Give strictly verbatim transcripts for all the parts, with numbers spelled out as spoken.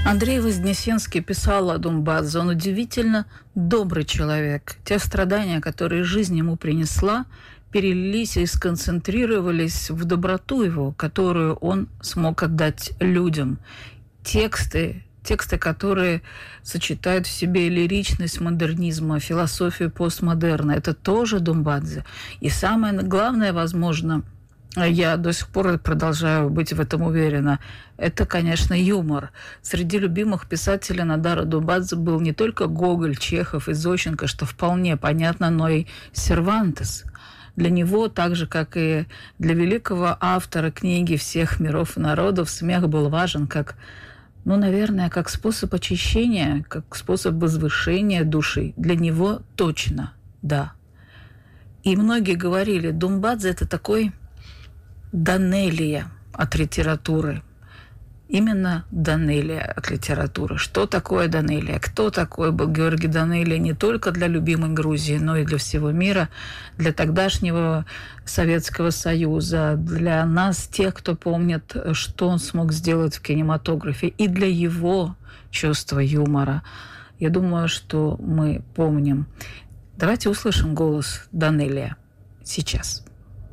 Андрей Вознесенский писал о Думбадзе. Он удивительно добрый человек. Те страдания, которые жизнь ему принесла, перелились и сконцентрировались в доброту его, которую он смог отдать людям. Тексты, тексты, которые сочетают в себе лиричность модернизма, философию постмодерна, это тоже Думбадзе. И самое главное, возможно, я до сих пор продолжаю быть в этом уверена, это, конечно, юмор. Среди любимых писателей Нодара Думбадзе был не только Гоголь, Чехов и Зощенко, что вполне понятно, но и Сервантес. Для него, так же, как и для великого автора книги «Всех миров и народов», смех был важен как, ну, наверное, как способ очищения, как способ возвышения души. Для него точно, да. И многие говорили, Думбадзе – это такой Данелия от литературы. Именно Данелия от литературы. Что такое Данелия? Кто такой был Георгий Данелия не только для любимой Грузии, но и для всего мира, для тогдашнего Советского Союза, для нас, тех, кто помнит, что он смог сделать в кинематографе, и для его чувства юмора. Я думаю, что мы помним. Давайте услышим голос Данелия сейчас.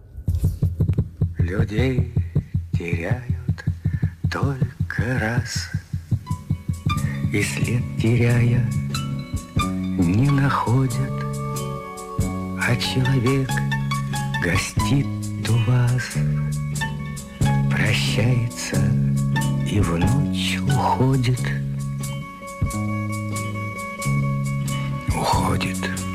Людей теряют только раз, и след теряя не находят, а человек гостит у вас, прощается и в ночь уходит, уходит.